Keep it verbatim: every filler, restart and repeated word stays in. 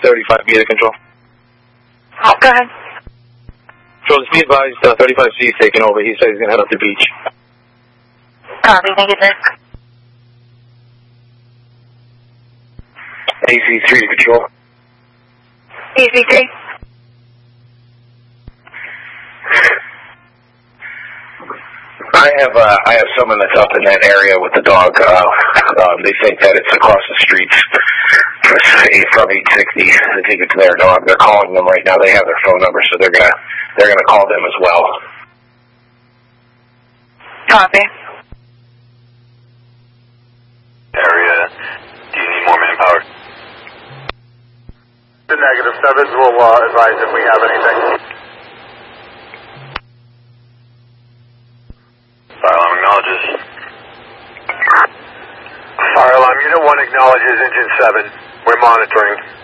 thirty-five B to control. Oh, go ahead. Control, just be advised, uh, thirty-five C is taking over. He said he's going to head up the beach. Copy, thank you, Dick. A C three to control. A C three. I have uh, I have someone that's up in that area with the dog. Uh, um, they think that it's across the streets from eight sixty. They think it's their dog. They're calling them right now. They have their phone number, so they're gonna they're gonna call them as well. Copy. Area. Do you need more manpower? The negative sevens will uh, advise if we have anything. Fire alarm acknowledges. Fire alarm unit one acknowledges engine seven. We're monitoring.